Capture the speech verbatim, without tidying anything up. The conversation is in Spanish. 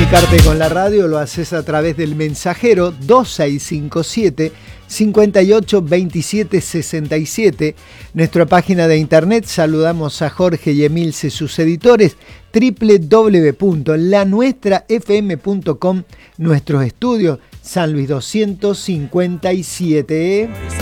comunicarte con la radio lo haces a través del mensajero dos seis cinco siete, cinco ocho dos siete seis siete. Nuestra página de internet, saludamos a Jorge y Emilce, sus editores, doble u doble u doble u punto la nuestra f m punto com, nuestros estudios, San Luis doscientos cincuenta y siete.